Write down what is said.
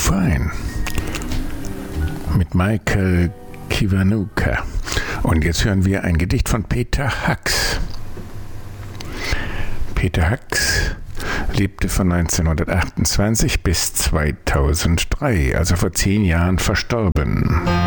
Fine mit Michael Kiwanuka. Und jetzt hören wir ein Gedicht von Peter Hacks. Peter Hacks lebte von 1928 bis 2003, also vor 10 Jahren verstorben.